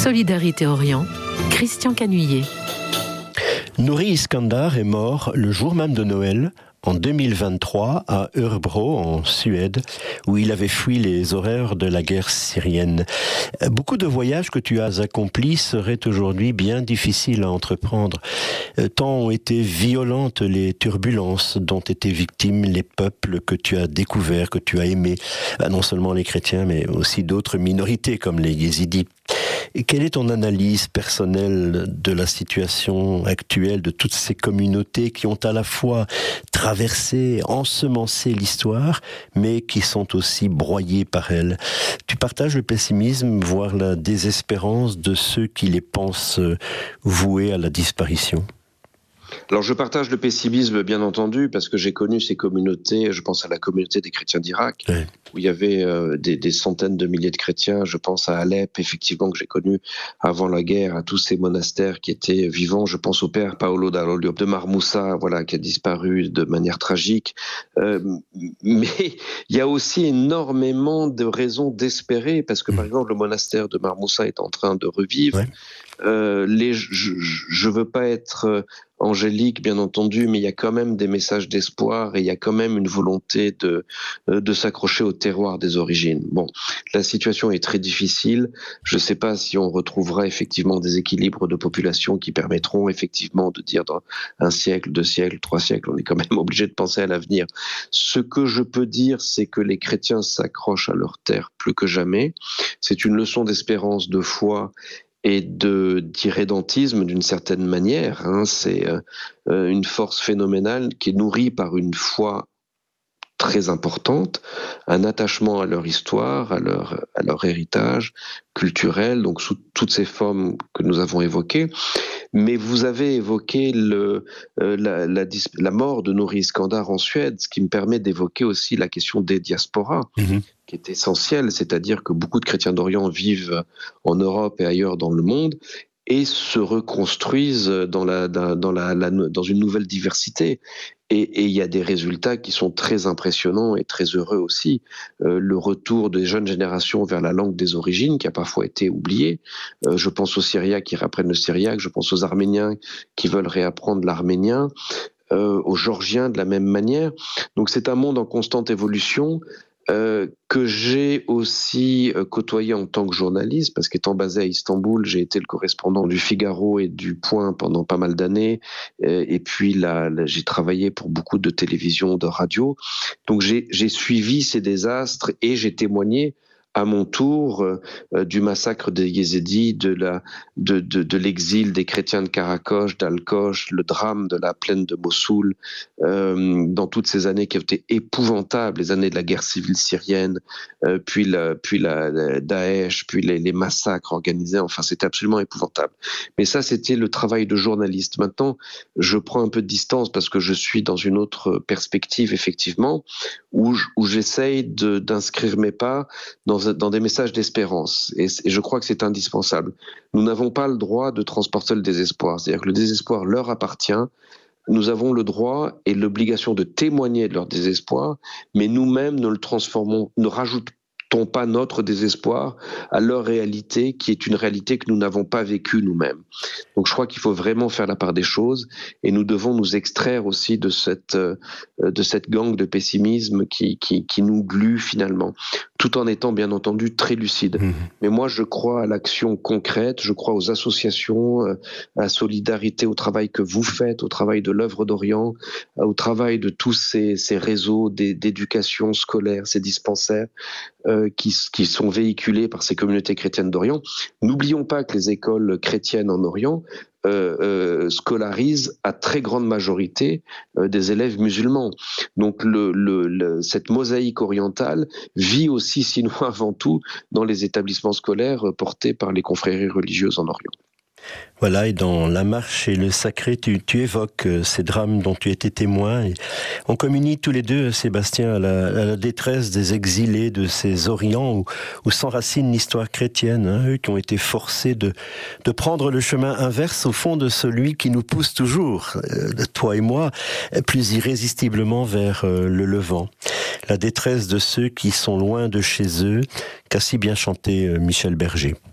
Solidarité Orient, Christian Canuillet. Nouri Iskandar est mort le jour même de Noël, en 2023, à Örebro, en Suède, où il avait fui les horreurs de la guerre syrienne. Beaucoup de voyages que tu as accomplis seraient aujourd'hui bien difficiles à entreprendre, tant ont été violentes les turbulences dont étaient victimes les peuples que tu as découverts, que tu as aimés, non seulement les chrétiens, mais aussi d'autres minorités comme les yézidis. Et quelle est ton analyse personnelle de la situation actuelle de toutes ces communautés qui ont à la fois traversé, ensemencé l'histoire, mais qui sont aussi broyées par elle? Tu partages le pessimisme, voire la désespérance de ceux qui les pensent voués à la disparition? Alors je partage le pessimisme bien entendu parce que j'ai connu ces communautés, je pense à la communauté des chrétiens d'Irak, oui, où il y avait des centaines de milliers de chrétiens, je pense à Alep effectivement que j'ai connu avant la guerre, à tous ces monastères qui étaient vivants, je pense au père Paolo Dall'Olio de Marmoussa, voilà, qui a disparu de manière tragique, mais il y a aussi énormément de raisons d'espérer parce que par exemple le monastère de Marmoussa est en train de revivre. Ouais. Je veux pas être angélique, bien entendu, mais il y a quand même des messages d'espoir et il y a quand même une volonté de s'accrocher au terroir des origines. Bon, la situation est très difficile. Je ne sais pas si on retrouvera effectivement des équilibres de population qui permettront effectivement de dire dans 1 siècle, 2 siècles, 3 siècles, on est quand même obligé de penser à l'avenir. Ce que je peux dire, c'est que les chrétiens s'accrochent à leur terre plus que jamais. C'est une leçon d'espérance, de foi et d'irrédentisme d'une certaine manière. C'est une force phénoménale qui est nourrie par une foi très importante, un attachement à leur histoire, à leur héritage culturel, donc sous toutes ces formes que nous avons évoquées. Mais vous avez évoqué la mort de Nouri Iskandar en Suède, ce qui me permet d'évoquer aussi la question des diasporas, qui est essentielle, c'est-à-dire que beaucoup de chrétiens d'Orient vivent en Europe et ailleurs dans le monde et se reconstruisent dans une nouvelle diversité. Et il y a des résultats qui sont très impressionnants et très heureux aussi. Le retour des jeunes générations vers la langue des origines, qui a parfois été oubliée. Je pense aux Syriaques qui réapprennent le syriaque, je pense aux Arméniens qui veulent réapprendre l'arménien, aux Géorgiens de la même manière. Donc c'est un monde en constante évolution, que j'ai aussi côtoyé en tant que journaliste, parce qu'étant basé à Istanbul, j'ai été le correspondant du Figaro et du Point pendant pas mal d'années, et puis là j'ai travaillé pour beaucoup de télévision, de radio, donc j'ai suivi ces désastres et j'ai témoigné à mon tour du massacre des Yézidis, de l'exil des chrétiens de Karakosh, d'Al-Kosh, le drame de la plaine de Mossoul, dans toutes ces années qui ont été épouvantables, les années de la guerre civile syrienne, puis la Daesh, puis les massacres organisés, enfin c'était absolument épouvantable. Mais ça c'était le travail de journaliste. Maintenant, je prends un peu de distance parce que je suis dans une autre perspective effectivement, où j'essaye d'inscrire mes pas dans des messages d'espérance. Et je crois que c'est indispensable. Nous n'avons pas le droit de transporter le désespoir. C'est-à-dire que le désespoir leur appartient. Nous avons le droit et l'obligation de témoigner de leur désespoir, mais nous-mêmes ne rajoutons pas notre désespoir à leur réalité, qui est une réalité que nous n'avons pas vécue nous-mêmes. Donc je crois qu'il faut vraiment faire la part des choses et nous devons nous extraire aussi de cette gangue de pessimisme qui nous glue finalement, tout en étant bien entendu très lucide. Mais moi je crois à l'action concrète, je crois aux associations, à la solidarité, au travail que vous faites, au travail de l'œuvre d'Orient, au travail de tous ces réseaux d'éducation scolaire, ces dispensaires, qui sont véhiculés par ces communautés chrétiennes d'Orient. N'oublions pas que les écoles chrétiennes en Orient scolarisent à très grande majorité des élèves musulmans. Donc cette mosaïque orientale vit aussi, sinon avant tout, dans les établissements scolaires portés par les confréries religieuses en Orient. Voilà, et dans La Marche et le Sacré, tu évoques ces drames dont tu étais témoin. Et on communie tous les deux, Sébastien, à la détresse des exilés de ces Orients où s'enracine l'histoire chrétienne, eux qui ont été forcés de prendre le chemin inverse au fond de celui qui nous pousse toujours, toi et moi, plus irrésistiblement vers le Levant. La détresse de ceux qui sont loin de chez eux, qu'a si bien chanté Michel Berger.